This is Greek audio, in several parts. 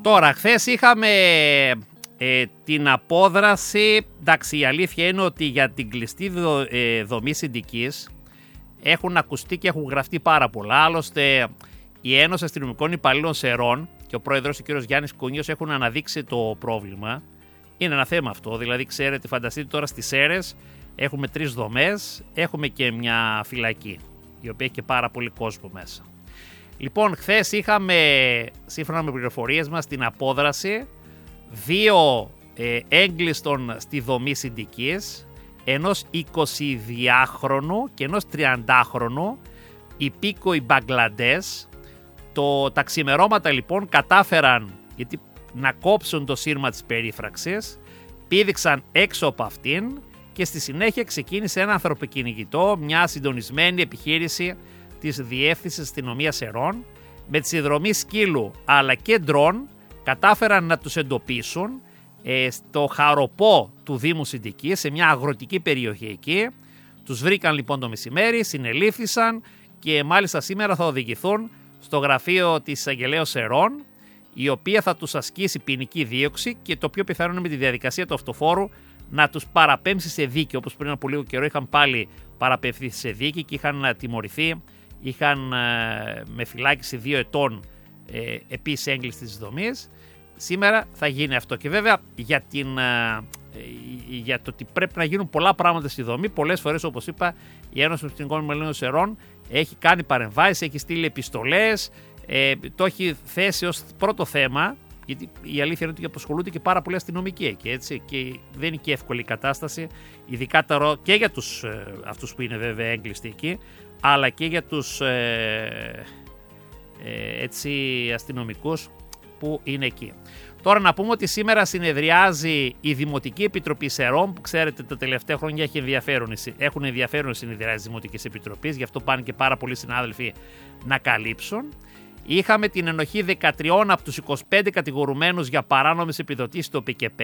Τώρα, χθες είχαμε την απόδραση. Εντάξει, η αλήθεια είναι ότι για την κλειστή δομή συνδικής έχουν ακουστεί και έχουν γραφτεί πάρα πολλά. Άλλωστε, η Ένωση Αστυνομικών Υπαλλήλων Σερών και ο πρόεδρος, ο κ. Γιάννης Κούνιος, έχουν αναδείξει το πρόβλημα. Είναι ένα θέμα αυτό. Δηλαδή, ξέρετε, φανταστείτε τώρα στις Σέρρες έχουμε 3 δομές, έχουμε και μια φυλακή, η οποία έχει και πάρα πολύ κόσμο μέσα. Λοιπόν, χθες είχαμε, σύμφωνα με πληροφορίες μας, την απόδραση 2 έγκλειστων στη δομή συνδικής, ενός 22χρονου και ενός 30χρονου υπήκοοι Μπαγκλαντές. Τα ξημερώματα λοιπόν κατάφεραν να κόψουν το σύρμα της περίφραξης, πήδηξαν έξω από αυτήν και στη συνέχεια ξεκίνησε ένα ανθρωποκυνηγητό, μια συντονισμένη επιχείρηση της Διεύθυνσης Αστυνομίας Σερών με τη συνδρομή σκύλου αλλά και ντρόν. Κατάφεραν να τους εντοπίσουν στο χαροπό του Δήμου Συνδικής, σε μια αγροτική περιοχή εκεί. Τους βρήκαν λοιπόν το μεσημέρι, συνελήφθησαν και μάλιστα σήμερα θα οδηγηθούν στο γραφείο της Εισαγγελέως Σερών, η οποία θα τους ασκήσει ποινική δίωξη και το πιο πιθανό είναι με τη διαδικασία του αυτοφόρου να τους παραπέμψει σε δίκη. Όπως πριν από λίγο καιρό είχαν πάλι παραπεμφθεί σε δίκη και είχαν τιμωρηθεί, είχαν με φυλάκιση 2 ετών επίσης έγκληση της δομής. Σήμερα θα γίνει αυτό και βέβαια για το ότι πρέπει να γίνουν πολλά πράγματα στη δομή, πολλές φορές όπως είπα η Ένωση των Αστυνομικών Υπαλλήλων Σερών έχει κάνει παρεμβάσεις, έχει στείλει επιστολές, το έχει θέσει ως πρώτο θέμα, γιατί η αλήθεια είναι ότι απασχολούνται και πάρα πολλοί αστυνομικοί εκεί, έτσι, και δεν είναι και εύκολη η κατάσταση, ειδικά και για αυτούς που είναι βέβαια έγκλειστοι εκεί, αλλά και για τους αστυνομικούς που είναι εκεί. Τώρα να πούμε ότι σήμερα συνεδριάζει η Δημοτική Επιτροπή Σερών, που ξέρετε τα τελευταία χρόνια έχουν ενδιαφέρον συνεδριάζει τη Δημοτική Επιτροπή, γι' αυτό πάνε και πάρα πολλοί συνάδελφοι να καλύψουν. Είχαμε την ενοχή 13 από τους 25 κατηγορουμένους για παράνομες επιδοτήσεις στο ΠΚΠ.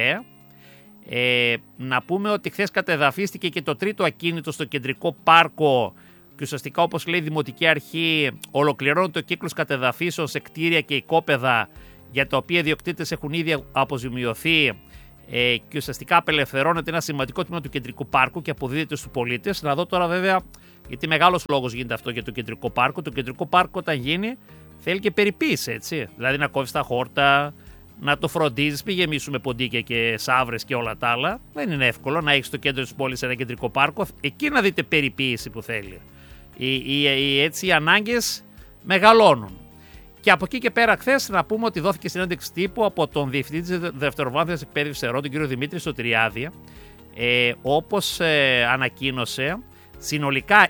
Να πούμε ότι χθες κατεδαφίστηκε και το 3ο ακίνητο στο κεντρικό πάρκο και ουσιαστικά, όπως λέει η Δημοτική Αρχή, ολοκληρώνεται ο κύκλος κατεδαφίσεων σε κτίρια και οικόπεδα για τα οποία οι ιδιοκτήτες έχουν ήδη αποζημιωθεί και ουσιαστικά απελευθερώνεται ένα σημαντικό τμήμα του κεντρικού πάρκου και αποδίδεται στους πολίτες. Να δω τώρα βέβαια, γιατί μεγάλος λόγος γίνεται αυτό για το κεντρικό πάρκο. Το κεντρικό πάρκο όταν γίνει θέλει και περιποίηση, έτσι. Δηλαδή να κόβεις τα χόρτα, να το φροντίζεις, μην γεμίσουμε ποντίκια και σαύρες και όλα τα άλλα. Δεν είναι εύκολο να έχεις στο κέντρο της πόλης ένα κεντρικό πάρκο. Εκεί να δείτε περιποίηση που θέλει. Οι ανάγκες μεγαλώνουν. Και από εκεί και πέρα, χθες να πούμε ότι δόθηκε συνέντευξη τύπου από τον Διευθυντή της Δευτεροβάθμιας Εκπαίδευσης Σερών, τον κύριο Δημήτρη Σωτηριάδη, όπως ανακοίνωσε, συνολικά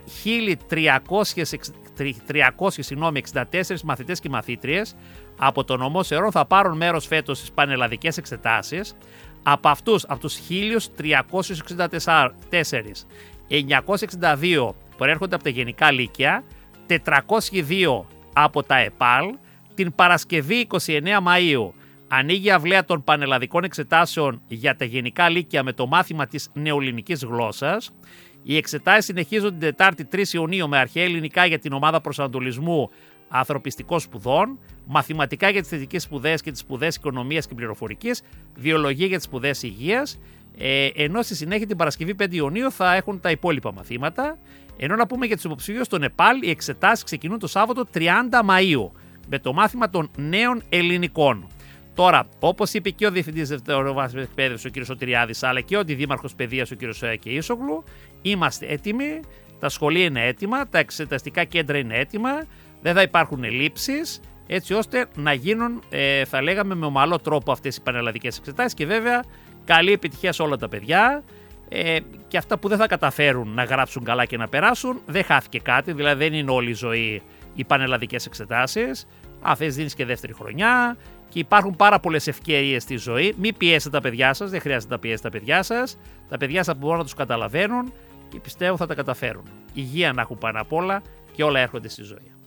1.364 μαθητές και μαθήτριες από τον νομό Σερών θα πάρουν μέρος φέτος στις πανελλαδικές εξετάσεις. Από αυτούς, από τους 1.364, 962 προέρχονται από τα γενικά λύκεια, 402 από τα ΕΠΑΛ. Την Παρασκευή 29 Μαΐου ανοίγει αυλαία των πανελλαδικών εξετάσεων για τα γενικά λύκεια με το μάθημα της νεοελληνικής γλώσσας. Οι εξετάσεις συνεχίζονται την Τετάρτη 3 Ιουνίου με αρχαία ελληνικά για την ομάδα προσανατολισμού ανθρωπιστικών σπουδών, μαθηματικά για τις θετικές σπουδές και τις σπουδές οικονομίας και πληροφορικής, βιολογία για τις σπουδές υγείας, ενώ στη συνέχεια την Παρασκευή 5 Ιουνίου θα έχουν τα υπόλοιπα μαθήματα. Ενώ να πούμε για τους υποψηφίους των ΕΠΑΛ, οι εξετάσεις ξεκινούν το Σάββατο 30 Μαΐου με το μάθημα των νέων ελληνικών. Τώρα, όπως είπε και ο Διευθυντής Δευτεροβάθμιας Εκπαίδευσης, ο κ. Σωτηριάδης, αλλά και ο Αντιδήμαρχος Παιδείας, ο κ. Κεΐσογλου, είμαστε έτοιμοι, τα σχολεία είναι έτοιμα, τα εξεταστικά κέντρα είναι έτοιμα, δεν θα υπάρχουν ελλείψεις, έτσι ώστε να γίνουν, θα λέγαμε, με ομαλό τρόπο αυτές οι πανελλαδικές εξετάσεις και βέβαια καλή επιτυχία σε όλα τα παιδιά. Και αυτά που δεν θα καταφέρουν να γράψουν καλά και να περάσουν, δεν χάθηκε κάτι, δηλαδή δεν είναι όλη η ζωή οι πανελλαδικές εξετάσεις. Θες δίνεις και δεύτερη χρονιά και υπάρχουν πάρα πολλές ευκαιρίες στη ζωή. Μην πιέσετε τα παιδιά σας, δεν χρειάζεται να πιέσετε τα παιδιά σας. Τα παιδιά σας μπορούν να τους καταλαβαίνουν και πιστεύω θα τα καταφέρουν. Υγεία να έχουν πάνω απ' όλα και όλα έρχονται στη ζωή.